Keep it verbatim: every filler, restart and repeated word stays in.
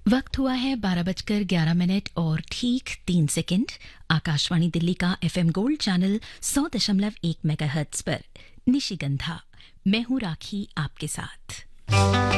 वक्त हुआ है बारह बजकर ग्यारह मिनट और ठीक तीन सेकंड। आकाशवाणी दिल्ली का एफएम गोल्ड चैनल सौ दशमलव एक मेगाहर्ट्ज पर निशिगंधा। मैं हूं राखी आपके साथ।